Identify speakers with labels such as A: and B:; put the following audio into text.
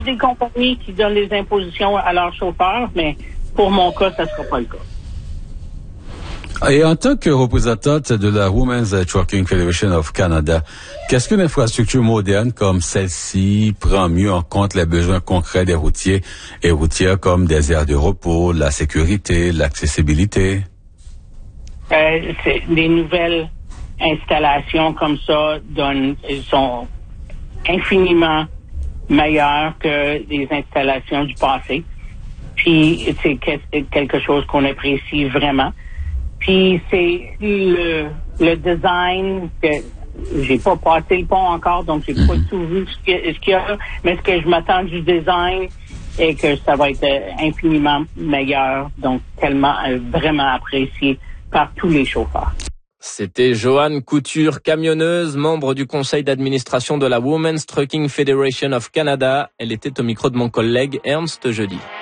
A: Des compagnies qui donnent des impositions à leurs chauffeurs, mais pour mon cas, ça ne sera pas le cas.
B: Et en tant que représentante de la Women's Trucking Federation of Canada, qu'est-ce qu'une infrastructure moderne comme celle-ci prend mieux en compte les besoins concrets des routiers et routières comme des aires de repos, la sécurité, l'accessibilité?
A: C'est des nouvelles installations comme ça sont infiniment meilleures que les installations du passé. Puis c'est quelque chose qu'on apprécie vraiment. Puis c'est le design que j'ai pas passé le pont encore, donc j'ai pas tout vu ce qu'il y a, mais ce que je m'attends du design est que ça va être infiniment meilleur, donc tellement vraiment apprécié par tous les chauffeurs.
C: C'était Joanne Couture, camionneuse, membre du conseil d'administration de la Women's Trucking Federation of Canada. Elle était au micro de mon collègue Ernst Jeudi.